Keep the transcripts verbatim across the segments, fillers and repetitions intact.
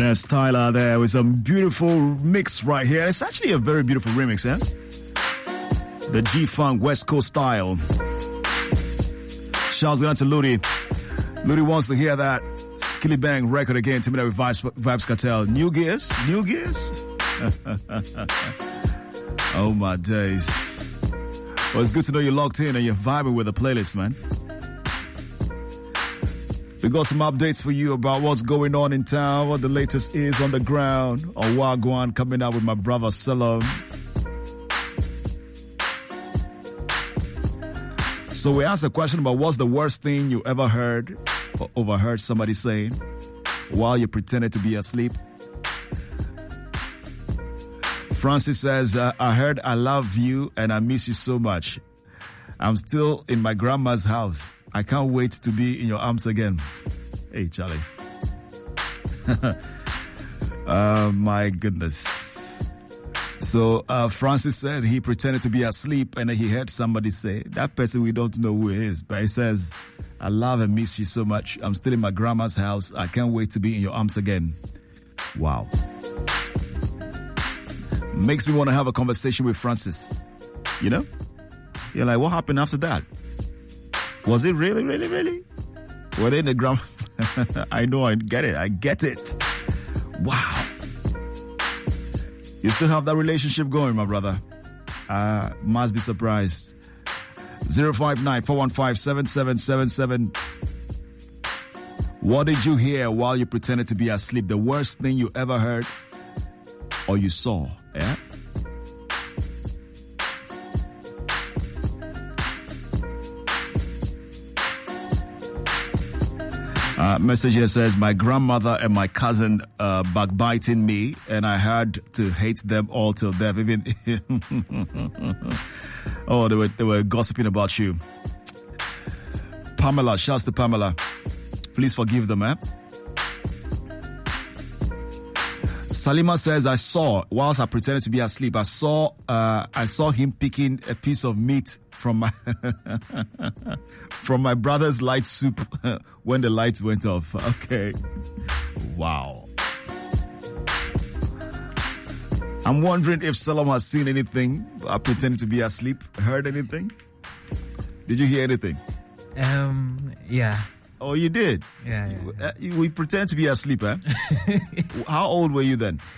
There's Tyler there with some beautiful mix right here. It's actually a very beautiful remix, eh? The G-Funk West Coast style. Shouts out to Ludi. Ludi wants to hear that Skilly Bang record again. Timid with Vibes, Vibes Cartel. New Gears? New Gears? Oh my days. Well, it's good to know you're locked in and you're vibing with the playlist, man. We got some updates for you about what's going on in town, what the latest is on the ground. On Wagwan, coming out with my brother Salam. So we asked a question about what's the worst thing you ever heard or overheard somebody saying while you pretended to be asleep. Francis says, uh, I heard I love you and I miss you so much. I'm still in my grandma's house. I can't wait to be in your arms again. Hey, Charlie. Oh, my goodness. So uh, Francis said he pretended to be asleep and then he heard somebody say, that person we don't know who it is, but he says, I love and miss you so much. I'm still in my grandma's house. I can't wait to be in your arms again. Wow. Makes me want to have a conversation with Francis. You know? You're like, what happened after that? Was it really, really, really? Were they in the ground? I know, I get it. I get it. Wow. You still have that relationship going, my brother. Uh, must be surprised. zero five nine, four one five, seven seven seven seven. What did you hear while you pretended to be asleep? The worst thing you ever heard or you saw? Yeah? Uh, message here says, my grandmother and my cousin uh, backbiting me, and I had to hate them all till death. Even oh, they were they were gossiping about you. Pamela, shouts to Pamela. Please forgive them, eh? Salima says, I saw, whilst I pretended to be asleep, I saw uh, I saw him picking a piece of meat from my from my brother's light soup when the lights went off. Okay. Wow. I'm wondering if Salam has seen anything. I pretended to be asleep. Heard anything? Did you hear anything? Um. Yeah. Oh, you did? Yeah. yeah, yeah. Uh, you, we pretend to be asleep, eh? How old were you then?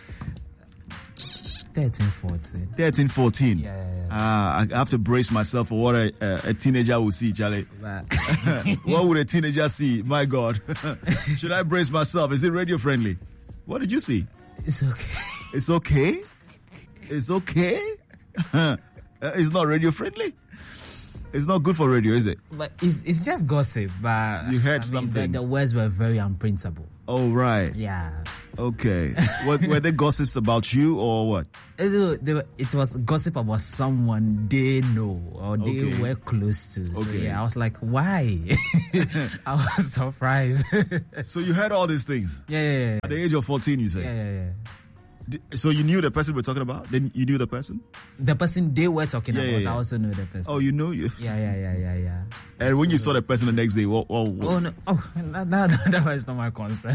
thirteen, fourteen. thirteen, fourteen. Yeah, yeah, yeah. Ah, I have to brace myself for what a, a, a teenager will see, Charlie. What would a teenager see? My God. Should I brace myself? Is it radio friendly? What did you see? It's okay. It's okay? It's okay? It's not radio friendly? It's not good for radio, is it? But it's it's just gossip. But you heard I mean, something. The, the words were very unprintable. Oh, right. Yeah. Okay. What, were they gossips about you or what? It, they were, it was gossip about someone they know or they Okay. were close to. So Okay. yeah, I was like, why? I was surprised. So you heard all these things? Yeah, yeah, yeah. At the age of fourteen, you say? Yeah, yeah, yeah. Did- So you knew the person we're talking about? Then you knew the person? The person they were talking Yeah, about, yeah, yeah. I also know the person. Oh, you know you. Yeah, yeah, yeah, yeah, yeah. And when you saw the person the next day, what? what, what? Oh no! Oh, that, that, that was not my concern.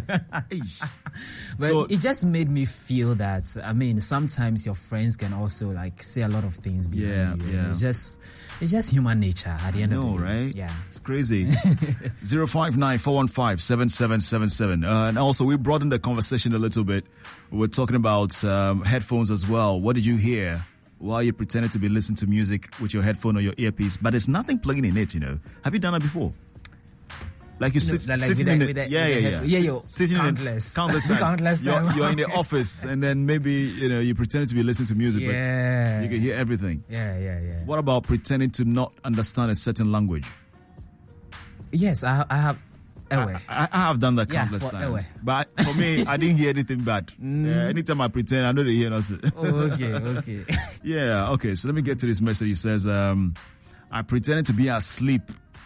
But So- it just made me feel that, I mean, sometimes your friends can also like say a lot of things behind Yeah, you. yeah. It's just, it's just human nature at the end No, of the day. right? Yeah. It's crazy. zero five nine, four one five, seven seven seven seven. Uh, and also, we broadened the conversation a little bit. We're talking about um, headphones as well. What did you hear while you pretended to be listening to music with your headphone or your earpiece? But there's nothing playing in it, you know. Have you done that before? Like you No, sit, like sitting with in the- the, with the- yeah, with the yeah, head- yeah, yeah, yo, sitting countless. in countless time. Countless you're, time. you're in the office, and then maybe you know you pretended to be listening to music, Yeah. but you can hear everything. Yeah, yeah, yeah. What about pretending to not understand a certain language? Yes, I, I have. Anyway. I, I have done that Yeah, countless well, times. anyway. But for me, I didn't hear anything bad. Uh, anytime I pretend, I know they hear nothing. Oh, okay, okay. Yeah, okay. So let me get to this message. It says, um, I pretended to be asleep.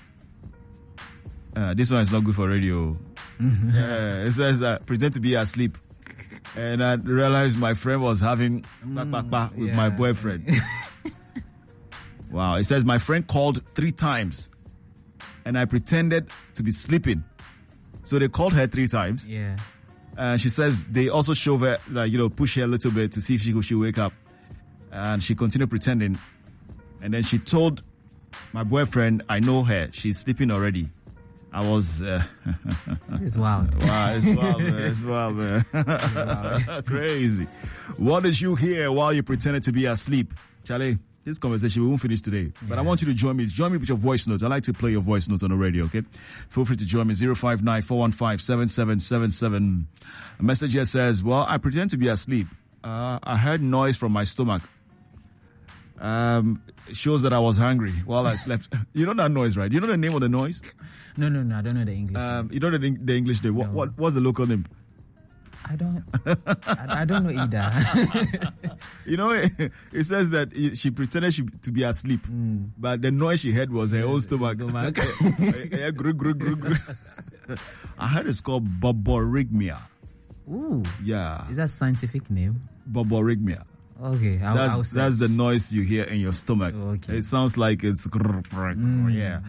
Uh, this one is not good for radio. Uh, it says, uh, pretend to be asleep. And I realized my friend was having mm, bah, bah, bah with yeah. my boyfriend. Wow. It says, my friend called three times and I pretended to be sleeping. So they called her three times. Yeah. And she says they also shove her, like, you know, push her a little bit to see if she could she wake up. And she continued pretending. And then she told my boyfriend, I know her. She's sleeping already. I was... Uh, it's wild. Wow, it's wild, man. It's wild, man. It's wild. Crazy. What did you hear while you pretended to be asleep? Charlie, this conversation, we won't finish today. But yeah. I want you to join me. Join me with your voice notes. I like to play your voice notes on the radio, okay? Feel free to join me. zero five nine, four one five, seven seven seven seven. A message here says, well, I pretend to be asleep. Uh, I heard noise from my stomach. Um, shows that I was hungry while I slept. You know that noise, right? You know the name of the noise? No, no, no. I don't know the English um, name. You know the, the English name? No. What, what What's the local name? I don't. I, I don't know either. You know, it, it says that she pretended she, to be asleep, mm. but the noise she heard was her own stomach. Yeah, gru, gru, gru, gru. I heard it's called boborygmia. Ooh. Yeah. Is that a scientific name? Boborygmia. Okay, I'll, that's I'll that's the noise you hear in your stomach. Okay. It sounds like it's mm. yeah,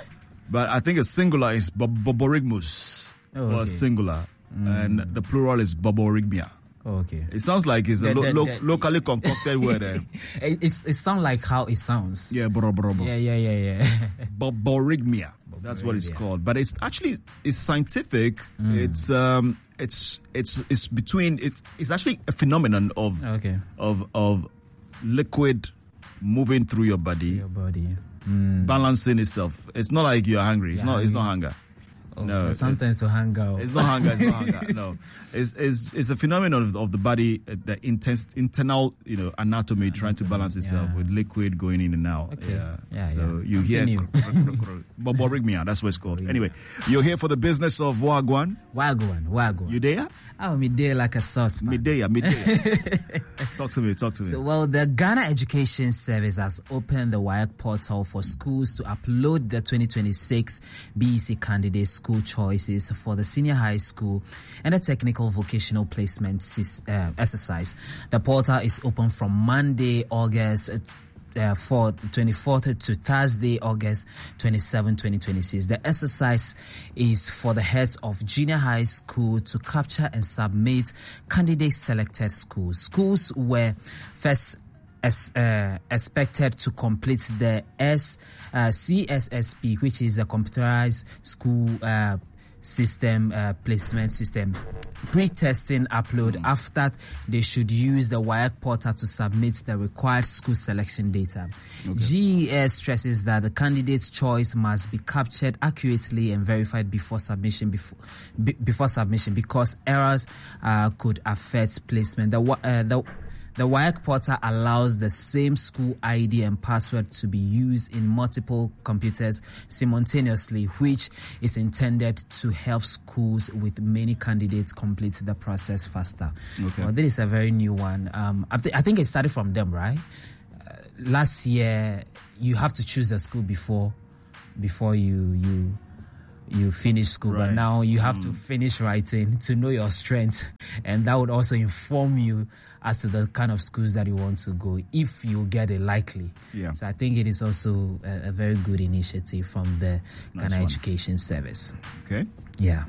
but I think it's singular is boborygmus oh, okay. or singular, mm. and the plural is boborygmia. Oh, okay. It sounds like it's a the, lo- the, lo- the, locally concocted word. Eh? It, it's, it sounds like how it sounds. Yeah, bro, bro, bro. Yeah, yeah, yeah, yeah. Boborygmia. That's what it's called. But it's actually it's scientific. Mm. It's um it's it's it's between it, it's actually a phenomenon of okay. of of liquid moving through your body. Your body. Mm. Balancing itself. It's not like you're hungry. It's yeah, not hungry. it's not hunger. Oh, no, sometimes to hang out. It's not hunger. It's not hunger. No, it's it's it's a phenomenon of, of the body, uh, the intense internal, you know, anatomy, anatomy trying to balance itself yeah. with liquid going in and out. Okay. Yeah. yeah so yeah. you Continue. hear boborygmia. That's what it's called. Anyway, you're here for the business of Wagwan. Wagwan. Wagwan. You there? Oh, me there like a sauce. Midday, midday. Talk to me. Talk to me. So, well, the Ghana Education Service has opened the W A E C portal for schools to upload the twenty twenty-six B E C candidate school choices for the senior high school and the technical vocational placement uh, exercise. The portal is open from Monday, August Uh, for twenty-fourth to Thursday, August twenty-seventh, twenty twenty-six. The exercise is for the heads of junior high school to capture and submit candidate selected schools. Schools were first as, uh, expected to complete the S, uh, C S S P, which is a computerized school uh, system uh, placement system pre-testing upload. Mm. After they should use the W A E C portal to submit the required school selection data. Okay. G E S stresses that the candidate's choice must be captured accurately and verified before submission before b- before submission because errors uh, could affect placement. The uh, the The W A E C portal allows the same school I D and password to be used in multiple computers simultaneously, which is intended to help schools with many candidates complete the process faster. Okay. Well, this is a very new one. Um, I, th- I think it started from them, right? Uh, last year, you have to choose a school before before you you. you finish school, right. But now you have mm. to finish writing to know your strength, and that would also inform you as to the kind of schools that you want to go if you get it likely. Yeah. So I think it is also a, a very good initiative from the nice Ghana one. Education Service. Okay. Yeah.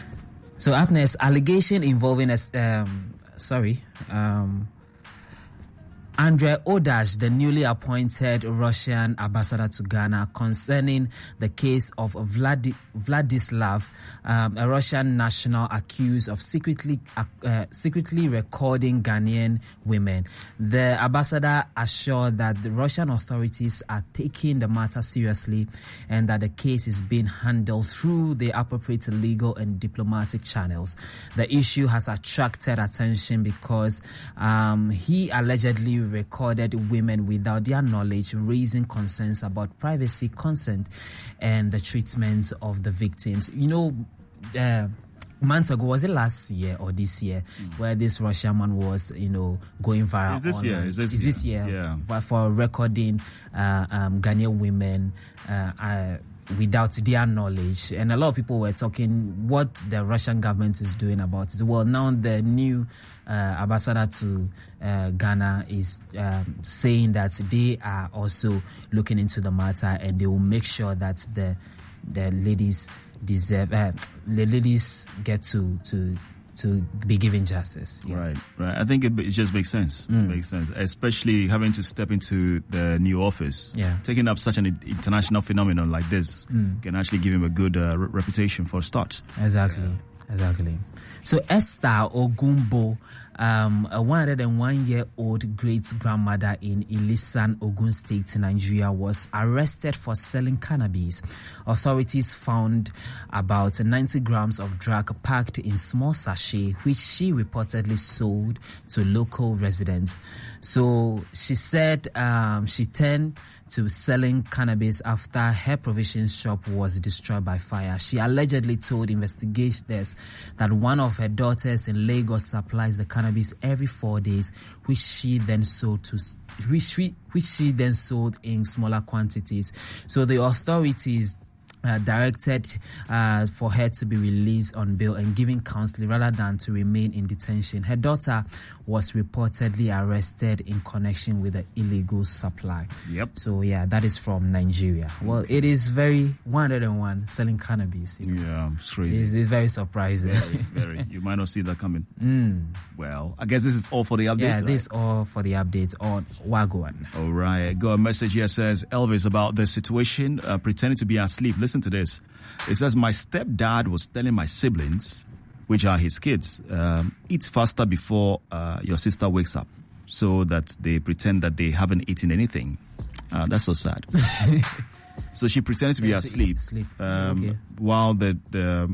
So up next, allegation involving us. Um, sorry. Um, Andrei Odash, the newly appointed Russian ambassador to Ghana, concerning the case of Vlad- Vladislav, um, a Russian national accused of secretly uh, secretly recording Ghanaian women. The ambassador assured that the Russian authorities are taking the matter seriously and that the case is being handled through the appropriate legal and diplomatic channels. The issue has attracted attention because um, he allegedly recorded women without their knowledge, raising concerns about privacy, consent, and the treatment of the victims. You know, uh, months ago, was it last year or this year, mm. where this Russian man was, you know, going viral? Is this online. year? Is this, is this year? year? Yeah. For, for recording uh, um, Ghanaian women uh, uh, without their knowledge. And a lot of people were talking what the Russian government is doing about it. Well, now the new uh, ambassador to uh, Ghana is um, saying that they are also looking into the matter and they will make sure that the the ladies deserve uh, the ladies get to to to be given justice. Yeah. Right, right. I think it, it just makes sense. Mm. It makes sense, especially having to step into the new office. Yeah. Taking up such an international phenomenon like this Mm. can actually give him a good uh, re- reputation for a start. Exactly, yeah. exactly. So Esther Ogumbo, um, a one hundred one year old great grandmother in Ilisan, Ogun State, Nigeria, was arrested for selling cannabis. Authorities found about ninety grams of drug packed in small sachet, which she reportedly sold to local residents. So she said um, she turned to selling cannabis after her provision shop was destroyed by fire. She allegedly told investigators that one of her daughters in Lagos supplies the cannabis every four days, which she then sold to which she, which she then sold in smaller quantities. So the authorities Uh, directed uh, for her to be released on bail and given counseling rather than to remain in detention. Her daughter was reportedly arrested in connection with the illegal supply. Yep. So yeah, that is from Nigeria. Well, it is very one hundred one selling cannabis. You know. Yeah, it's crazy. It's, it's very surprising. Very, very. You might not see that coming. Mm. Well, I guess this is all for the updates. Yeah, right? this all for the updates on Wagwan. All right. Got a message here says, Elvis, about the situation, uh, pretending to be asleep. Listen to this. It says, my stepdad was telling my siblings, which are his kids, um, eat faster before uh, your sister wakes up, so that they pretend that they haven't eaten anything. Uh, that's so sad. So she pretended to be asleep, Sleep. um, Okay. while the, the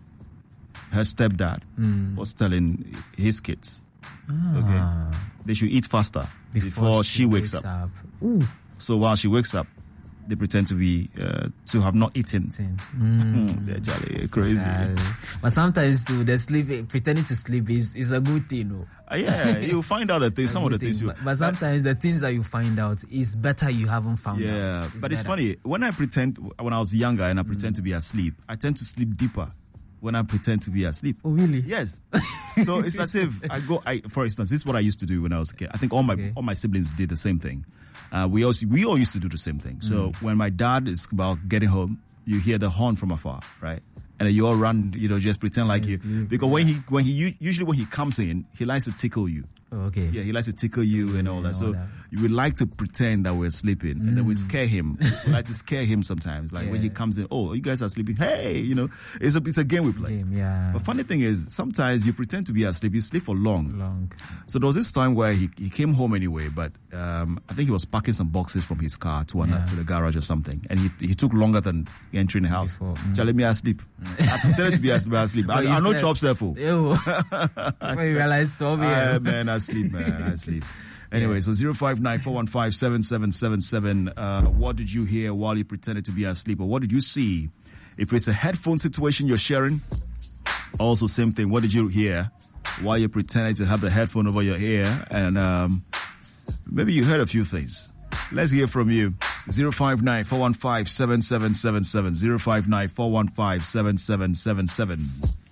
her stepdad Mm. was telling his kids, Ah, okay, they should eat faster before, before, she, wakes, up. up. Ooh. So while she wakes up, they pretend to be uh, to have not eaten. Mm. They're jolly crazy. Sorry. But sometimes too, the sleep, pretending to sleep is, is a good thing. No? Uh, yeah, you find out that things, some of the Good things thing. you. But, but sometimes the things that you find out is better you haven't found out. Yeah, but it's better. funny when I pretend when I was younger and I pretend Mm. to be asleep, I tend to sleep deeper when I pretend to be asleep. Oh really? Yes. So it's as if I go. I, for instance, this is what I used to do when I was a kid. I think all my Okay. all my siblings did the same thing. Uh, we also we all used to do the same thing. So Mm. when my dad is about getting home, you hear the horn from afar, right? And then you all run, you know, just pretend like you. Yes, Because when he when he u- usually when he comes in, he likes to tickle you. Oh, okay. Yeah, he likes to tickle you and all and that. all So that. you would like to pretend that we're sleeping, and then we scare him. We like to scare him sometimes. Like when he Yeah. comes in, oh, you guys are sleeping. Hey, you know, it's a it's a game we play. Game, yeah. But funny thing is, sometimes you pretend to be asleep. You sleep for long. Long. So there was this time where he, he came home anyway, but um, I think he was packing some boxes from his car to, another, Yeah. to the garage or something, and he he took longer than entering the house. Before, mm. Just let me asleep. I pretended to be as- asleep. I, But you I know slept. chops there for. Ew. When you realize it's over Ah, here. man, I sleep, man. I sleep. Anyway, so zero five nine four one five seven seven seven seven. Uh, what did you hear while you pretended to be asleep, or what did you see? If it's a headphone situation you're sharing, also same thing. What did you hear while you pretended to have the headphone over your ear, and um, maybe you heard a few things. Let's hear from you. zero five nine four one five seven seven seven seven. zero five nine four one five seven seven seven seven.